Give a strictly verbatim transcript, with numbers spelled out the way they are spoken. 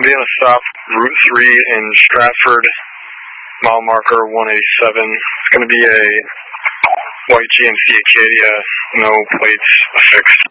be on a stop Route three in Stratford, mile marker one eighty-seven. It's going to be a white G M C Acadia, no plates affixed.